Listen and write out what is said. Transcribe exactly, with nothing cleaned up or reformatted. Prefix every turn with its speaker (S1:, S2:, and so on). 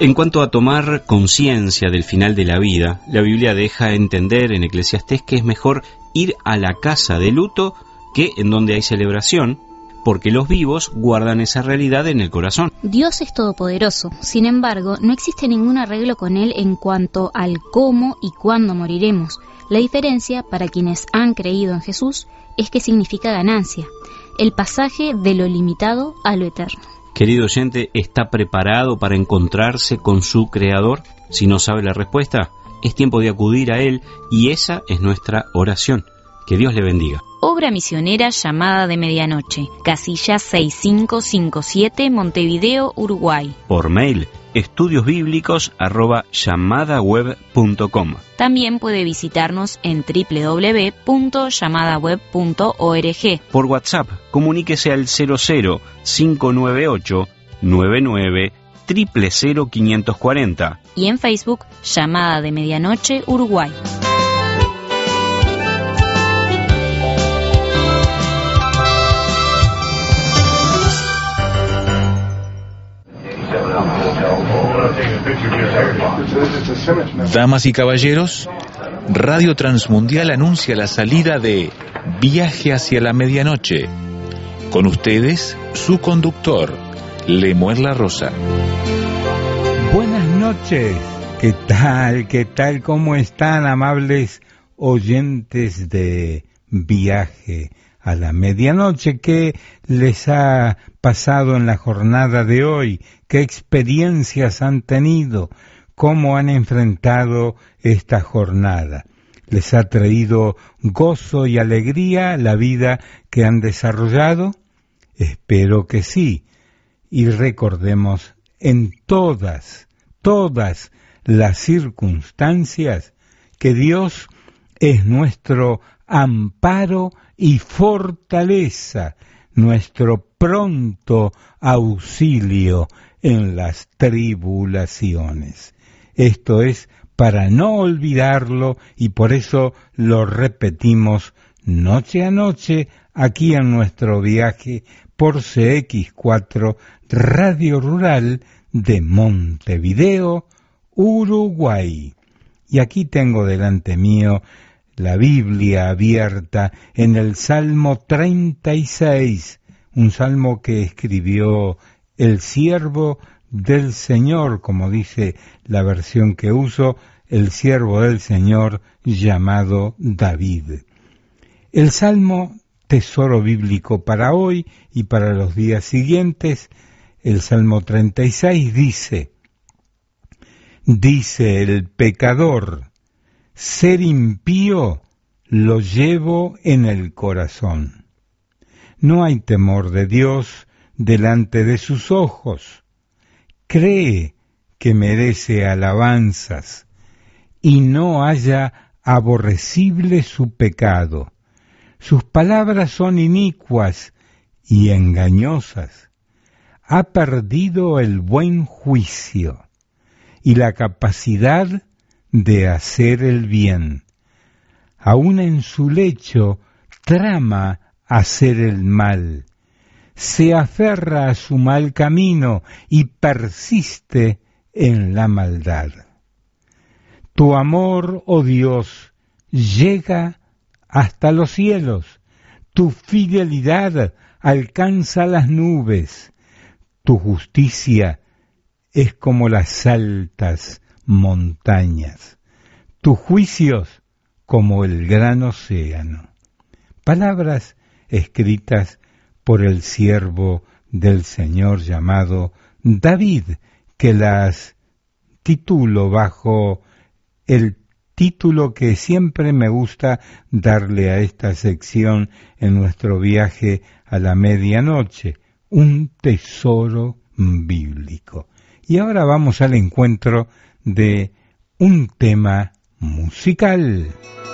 S1: En cuanto a tomar conciencia del final de la vida, la Biblia deja entender en Eclesiastés que es mejor ir a la casa de luto que en donde hay celebración, porque los vivos guardan esa realidad en el corazón.
S2: Dios es todopoderoso, sin embargo, no existe ningún arreglo con Él en cuanto al cómo y cuándo moriremos. La diferencia, para quienes han creído en Jesús, es que significa ganancia, el pasaje de lo limitado a lo eterno.
S1: Querido oyente, ¿está preparado para encontrarse con su Creador? Si no sabe la respuesta, es tiempo de acudir a Él y esa es nuestra oración. Que Dios le bendiga.
S3: Obra misionera Llamada de Medianoche, casilla seis cinco cinco siete, Montevideo, Uruguay.
S1: Por mail, estudiosbíblicos arroba llamadaweb punto com.
S3: También puede visitarnos en doble u doble u doble u punto llamadaweb punto org.
S1: Por WhatsApp, comuníquese al cero cero cinco nueve ocho nueve nueve cero cero cero cinco cuatro cero.
S3: Y en Facebook, Llamada de Medianoche, Uruguay.
S4: Damas y caballeros, Radio Transmundial anuncia la salida de Viaje hacia la Medianoche. Con ustedes, su conductor, Lemuel La Rosa.
S5: Buenas noches. ¿Qué tal? ¿Qué tal? ¿Cómo están, amables oyentes de Viaje a la Medianoche? ¿Qué les ha pasado en la jornada de hoy? ¿Qué experiencias han tenido? ¿Cómo han enfrentado esta jornada? ¿Les ha traído gozo y alegría la vida que han desarrollado? Espero que sí. Y recordemos, en todas, todas las circunstancias, que Dios es nuestro amparo y fortaleza, nuestro pronto auxilio en las tribulaciones. Esto es para no olvidarlo y por eso lo repetimos noche a noche aquí en nuestro viaje por C X cuatro Radio Rural de Montevideo, Uruguay. Y aquí tengo delante mío la Biblia abierta en el Salmo treinta y seis, un salmo que escribió el siervo del Señor, como dice la versión que uso, el siervo del Señor llamado David. El salmo, tesoro bíblico para hoy y para los días siguientes, el Salmo treinta y seis dice, dice el pecador, ser impío lo llevo en el corazón. No hay temor de Dios delante de sus ojos. Cree que merece alabanzas y no haya aborrecible su pecado. Sus palabras son inicuas y engañosas. Ha perdido el buen juicio y la capacidad de hacer el bien. Aún en su lecho trama hacer el mal. Se aferra a su mal camino y persiste en la maldad. Tu amor, oh Dios, llega hasta los cielos, tu fidelidad alcanza las nubes, tu justicia es como las altas montañas, tus juicios como el gran océano. Palabras escritas por el siervo del Señor llamado David, que las titulo bajo el título que siempre me gusta darle a esta sección en nuestro viaje a la medianoche, un tesoro bíblico. Y ahora vamos al encuentro de un tema musical.